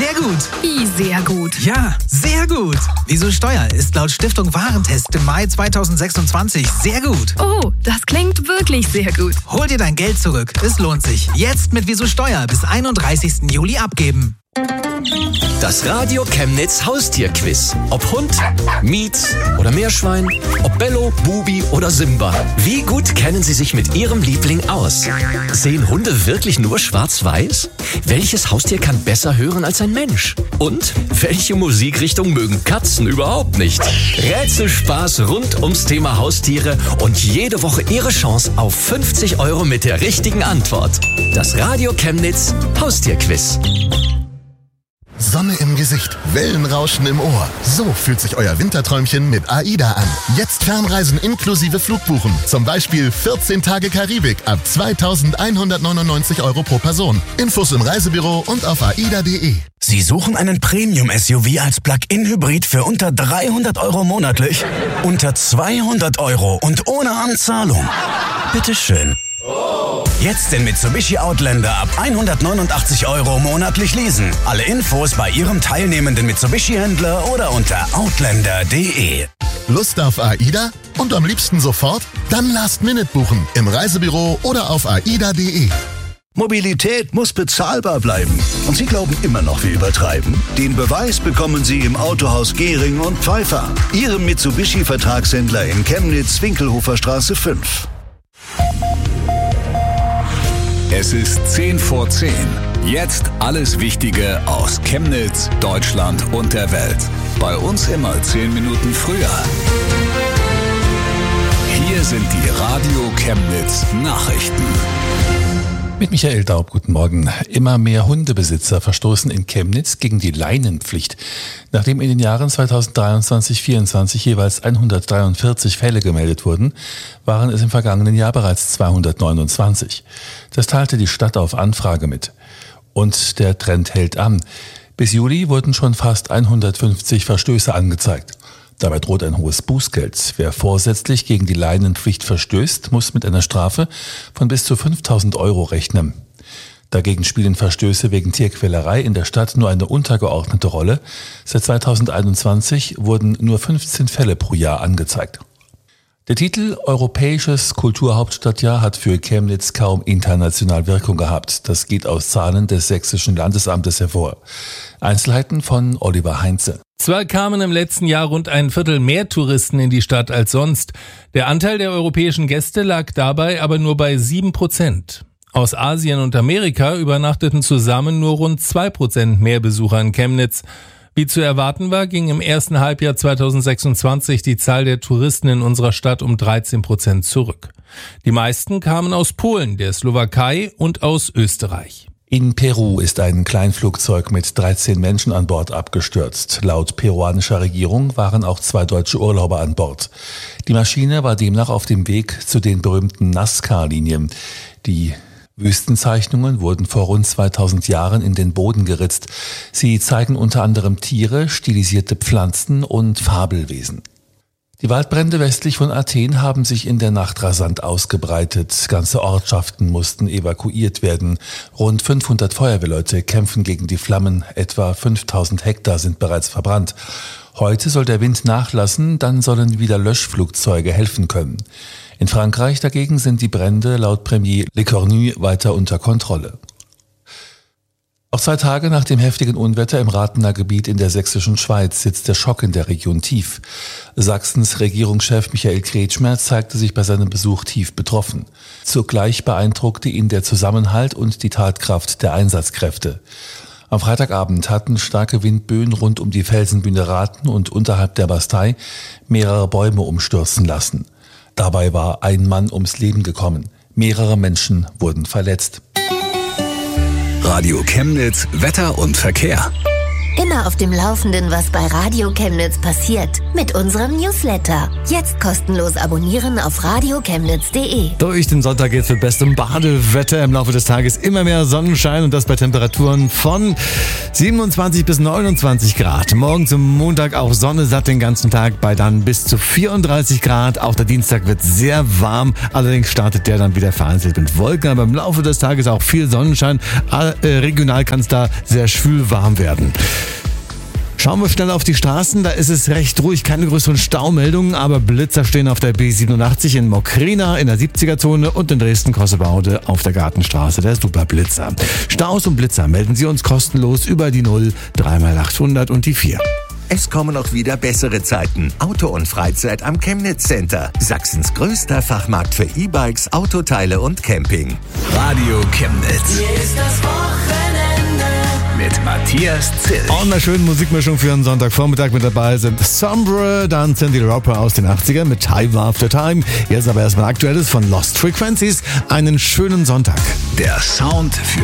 Sehr gut. Wie sehr gut? Ja, sehr gut. Wieso Steuer ist laut Stiftung Warentest im Mai 2026 sehr gut. Oh, das klingt wirklich sehr gut. Hol dir dein Geld zurück. Es lohnt sich. Jetzt mit Wieso Steuer bis 31. Juli abgeben. Das Radio Chemnitz Haustierquiz. Ob Hund, Mietz oder Meerschwein, ob Bello, Bubi oder Simba. Wie gut kennen Sie sich mit Ihrem Liebling aus? Sehen Hunde wirklich nur schwarz-weiß? Welches Haustier kann besser hören als ein Mensch? Und welche Musikrichtung mögen Katzen überhaupt nicht? Rätselspaß rund ums Thema Haustiere und jede Woche Ihre Chance auf 50 € mit der richtigen Antwort. Das Radio Chemnitz Haustierquiz. Sonne im Gesicht, Wellenrauschen im Ohr. So fühlt sich euer Winterträumchen mit AIDA an. Jetzt Fernreisen inklusive Flugbuchen. Zum Beispiel 14 Tage Karibik ab 2.199 € pro Person. Infos im Reisebüro und auf aida.de. Sie suchen einen Premium-SUV als Plug-in-Hybrid für unter 300 € monatlich? Unter 200 € und ohne Anzahlung? Bitteschön. Jetzt den Mitsubishi Outlander ab 189 € monatlich leasen. Alle Infos bei Ihrem teilnehmenden Mitsubishi-Händler oder unter outlander.de. Lust auf AIDA? Und am liebsten sofort? Dann Last-Minute buchen im Reisebüro oder auf aida.de. Mobilität muss bezahlbar bleiben. Und Sie glauben immer noch, wir übertreiben? Den Beweis bekommen Sie im Autohaus Gehring und Pfeiffer, Ihrem Mitsubishi-Vertragshändler in Chemnitz, Winkelhofer Straße 5. Es ist 10:10. Jetzt alles Wichtige aus Chemnitz, Deutschland und der Welt. Bei uns immer 10 Minuten früher. Hier sind die Radio Chemnitz Nachrichten. Mit Michael Daub, guten Morgen. Immer mehr Hundebesitzer verstoßen in Chemnitz gegen die Leinenpflicht. Nachdem in den Jahren 2023-24 jeweils 143 Fälle gemeldet wurden, waren es im vergangenen Jahr bereits 229. Das teilte die Stadt auf Anfrage mit. Und der Trend hält an. Bis Juli wurden schon fast 150 Verstöße angezeigt. Dabei droht ein hohes Bußgeld. Wer vorsätzlich gegen die Leinenpflicht verstößt, muss mit einer Strafe von bis zu 5.000 € rechnen. Dagegen spielen Verstöße wegen Tierquälerei in der Stadt nur eine untergeordnete Rolle. Seit 2021 wurden nur 15 Fälle pro Jahr angezeigt. Der Titel Europäisches Kulturhauptstadtjahr hat für Chemnitz kaum international Wirkung gehabt. Das geht aus Zahlen des Sächsischen Landesamtes hervor. Einzelheiten von Oliver Heinze. Zwar kamen im letzten Jahr rund ein Viertel mehr Touristen in die Stadt als sonst. Der Anteil der europäischen Gäste lag dabei aber nur bei 7%. Aus Asien und Amerika übernachteten zusammen nur rund 2% mehr Besucher in Chemnitz. Wie zu erwarten war, ging im ersten Halbjahr 2026 die Zahl der Touristen in unserer Stadt um 13% zurück. Die meisten kamen aus Polen, der Slowakei und aus Österreich. In Peru ist ein Kleinflugzeug mit 13 Menschen an Bord abgestürzt. Laut peruanischer Regierung waren auch 2 deutsche Urlauber an Bord. Die Maschine war demnach auf dem Weg zu den berühmten Nazca-Linien. Die Wüstenzeichnungen wurden vor rund 2000 Jahren in den Boden geritzt. Sie zeigen unter anderem Tiere, stilisierte Pflanzen und Fabelwesen. Die Waldbrände westlich von Athen haben sich in der Nacht rasant ausgebreitet. Ganze Ortschaften mussten evakuiert werden. Rund 500 Feuerwehrleute kämpfen gegen die Flammen. Etwa 5000 Hektar sind bereits verbrannt. Heute soll der Wind nachlassen, dann sollen wieder Löschflugzeuge helfen können. In Frankreich dagegen sind die Brände laut Premier Le Cornu weiter unter Kontrolle. Auch 2 Tage nach dem heftigen Unwetter im Rathener Gebiet in der sächsischen Schweiz sitzt der Schock in der Region tief. Sachsens Regierungschef Michael Kretschmer zeigte sich bei seinem Besuch tief betroffen. Zugleich beeindruckte ihn der Zusammenhalt und die Tatkraft der Einsatzkräfte. Am Freitagabend hatten starke Windböen rund um die Felsenbühne Rathen und unterhalb der Bastei mehrere Bäume umstürzen lassen. Dabei war ein Mann ums Leben gekommen. Mehrere Menschen wurden verletzt. Radio Chemnitz, Wetter und Verkehr. Immer auf dem Laufenden, was bei Radio Chemnitz passiert. Mit unserem Newsletter. Jetzt kostenlos abonnieren auf radiochemnitz.de. Durch den Sonntag geht's mit bestem Badewetter. Im Laufe des Tages immer mehr Sonnenschein und das bei Temperaturen von 27 bis 29 Grad. Morgen zum Montag auch Sonne satt den ganzen Tag bei dann bis zu 34 Grad. Auch der Dienstag wird sehr warm. Allerdings startet der dann wieder vereinzelt mit Wolken. Aber im Laufe des Tages auch viel Sonnenschein. Regional kann es da sehr schwül warm werden. Schauen wir schnell auf die Straßen, da ist es recht ruhig, keine größeren Staumeldungen, aber Blitzer stehen auf der B87 in Mokrina in der 70er-Zone und in Dresden-Kossebaude auf der Gartenstraße der Superblitzer. Staus und Blitzer melden Sie uns kostenlos über die 0 3x800 und die 4. Es kommen auch wieder bessere Zeiten. Auto und Freizeit am Chemnitz Center. Sachsens größter Fachmarkt für E-Bikes, Autoteile und Camping. Radio Chemnitz. Hier ist das Wochenende. Mit Matthias Zill. Und eine schöne Musikmischung für einen Sonntagvormittag mit dabei sind Sombre, dann Cyndi Lauper aus den 80ern mit Time After Time. Jetzt aber erstmal Aktuelles von Lost Frequencies. Einen schönen Sonntag. Der Sound für